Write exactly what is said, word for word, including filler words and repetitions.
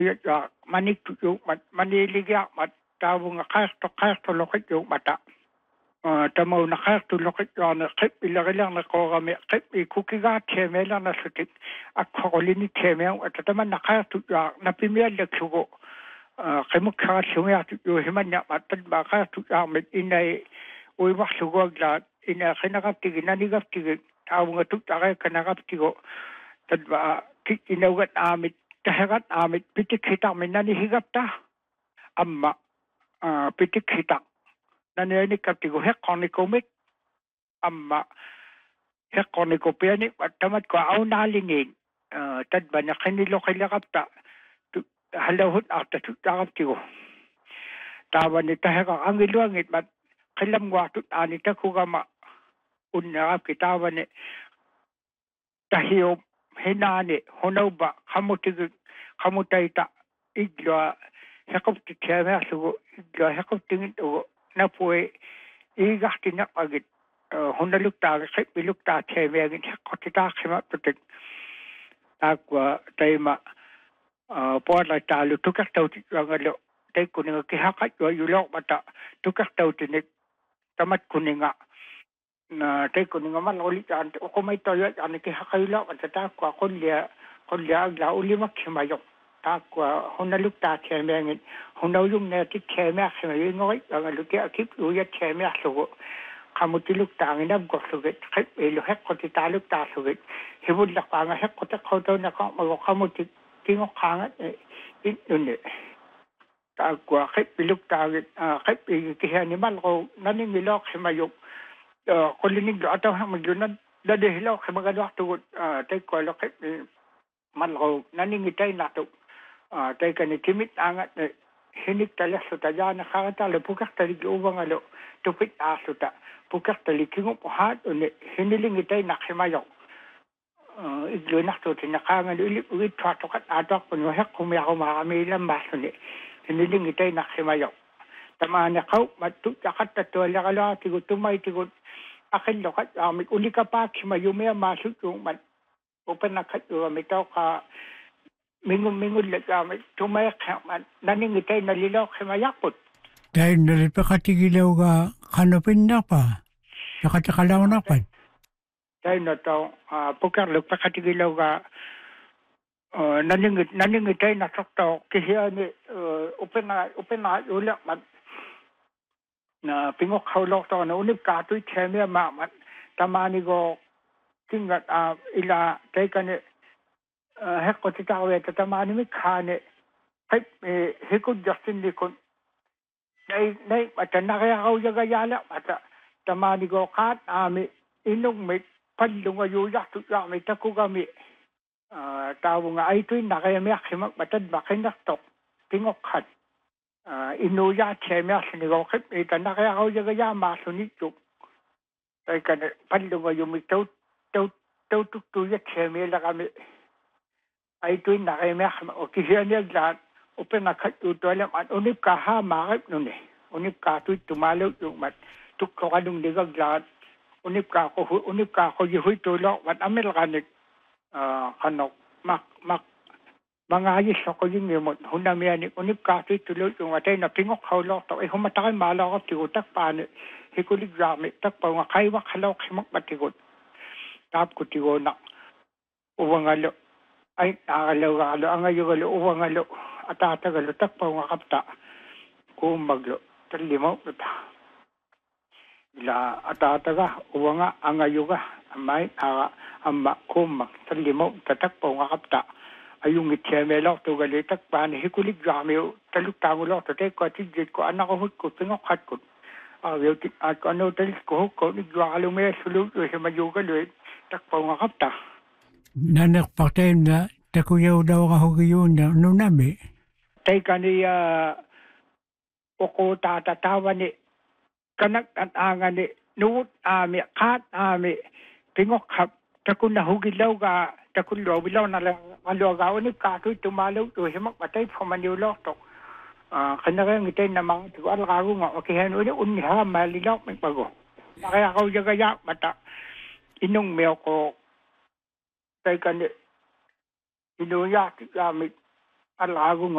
ya manik tu mat maniliga mat tawung khas to khas to lokit yu mata tamo na khas to lokit na khip ilagilang na ko game khip I kukiga themela na sutik akholini themel atama na khas tu ya na pimel le khugo khimuk kha sunga tu yu himanya matan ba khas tu ya mit inai oi wa khugo la ina khinaga tigina ni gap tig tawung tu ta ga kanaga tigo tadba kinagat amit kahagat amit pitik kita minani higapta amma pitik kita nani ni kaptigo hekoniko mit amma hekoniko piani tamat ko aunalingin tadba na khinilo khilagapta halahut afta tutagaptigo tawani tahaga angiluangit mat khilam wa tut ani takugama unna kitawani tahio henane honoba hamutig hamutaita igla hekopti kema sugo igla hekopti to napoi igahtina agit honalukta khipilukta themegin hekotita khima tutik akwa taima porla talu tukak tauti ngalo tay kuninga ki hakat yo yulok mata tukak tauti nik tamat kuninga na tay kuninga maloli tan ko may toyo an ki hakaylo at ta kwa kulya kulya la uli makhimayo ta kwa honalukta themengin honawung ne ti themya khimay ngoi ngalu ki akip uya themya sugo kamutilukta nginab gosuget khip elo hek ko ti talukta suget hibul la ka hek ko ta khoto na ka mo kamuti tingo khanga inune ta kwa khip pilukta khip ki hani mal ko nani milok khimayo kolini ata hamjunan da de hilo khimaga waktu tay ko lo khip mal ko nani ngitai na to tay kan timit angat hinik tala suta na khata le pukak tali ubangalo tupit asuta pukak tali kingo hat one hiniling ngitai na khimayo iglo nakto tinakanga uli uli twatokat atok puno hek kumya ko makamila masuni hiniling itay naksimayo tamana kau matu takat tatwala kala tigo tumay tigo akin lokat amit uli ka pa kimayo maya masuk yung man open nakat yung amit ka mingum mingul lag amit tumay man naning itay nalilaw kimayakot dahil nalipakatigilaw ka kanopin na pa nakatakalaw na pa dahil na to pukar luk pakatigilaw ka naningit naningit ay nasakto kasi ani open na open na ulak man na pingok hawlok to na unip ka tu chemya ma man tamani go tingat ila tay kani hekko titawe tamani mi khane hek hekut justin likon nay nay matana kaya kaw yaga yala mata tamani go kat ami inong mit padlunga yuyak tu ya mi takugami tawung ay tuin nakayami akimak matad bakinak tok tingok khat inuya chemya sinigaw kip ita nakaya kaw yaga ya masunit tuk ay kan padlunga yumi taw taw taw tuk tuya chemya la kami ay tuin nakayami akimak o kisyan yung lahat upen nakat utolam at unip ka ha makip nun eh unip ka tuit tumalaw yung mat tuk ko kanong ligag lahat unip ka ko unip ka ko yuhui tulok wat amil kanik kanok mak mak mangayis ako yung yun hunamiyan unip ka tuit tulok yung atay na pingok hawlok to ay humatakay malakap tigutak paano hikulig rami tak pa nga kaywak halaw kimak matigot tap ko tigonak uwangalo ay nakalaw kalo ang ayugalo uwangalo at atagalo tak pa nga kapta kumaglo talimo ita ila atataga uwanga angayuga amay aga amma kumak talimo tatakpo nga kapta ayung itiyemelo to galitak pan hikulig gami taluk tangulo to te ko tijit ko anak ko hut ko pingok hat ko ayo ti at ano talis ko ko ni gwalo me sulu yo sa mayuga lo takpo nga kapta nanak paten na takuyaw daw ka hugiyon na nunami tay kaniya oko tatatawa ni kanak at angan ni nuut ami kat ami pingok hap takun na hugilaw ka takun lo bilaw na lang alo ga unip ka tu tumalaw tu himak patay pamaniulok to kanaka ngitay namang tu al kago nga okihan uni unha malilaw magpago kaya kaw jagaya mata inong meo ko tay kan inuya ti gamit al kago